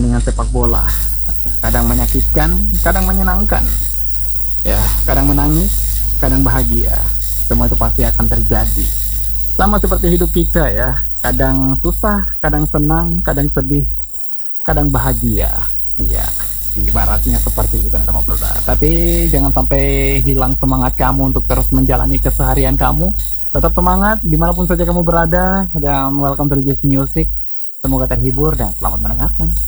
pertandingan sepak bola. Kadang menyakitkan, kadang menyenangkan. Ya, kadang menangis, kadang bahagia. Semua itu pasti akan terjadi. Sama seperti hidup kita ya. Kadang susah, kadang senang, kadang sedih, kadang bahagia. Ya, ibaratnya seperti itu teman bro. Tapi jangan sampai hilang semangat kamu untuk terus menjalani keseharian kamu. Tetap semangat dimanapun saja kamu berada. Dan welcome to Regis Music. Semoga terhibur dan selamat mendengarkan.